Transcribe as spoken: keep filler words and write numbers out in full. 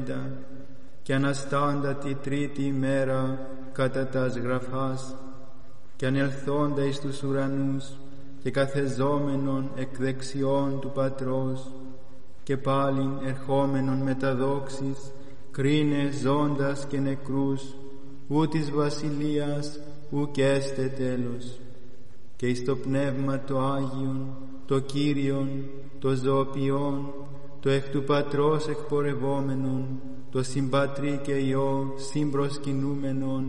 και αναστάντα τη τρίτη ημέρα κατά τας γραφάς, και ανελθόντα εις τους ουρανούς και καθεζόμενον εκ δεξιών του Πατρός, και πάλιν ερχόμενον με τα δόξης, κρίνε ζώντας και νεκρούς, ου της βασιλείας ουκ έστε τέλος. Και εις το Πνεύμα το Άγιον, το Κύριον, το ζωοποιόν, το εκ του Πατρός εκπορευόμενον, το συμπατρί και Υιό συμπροσκυνούμενον,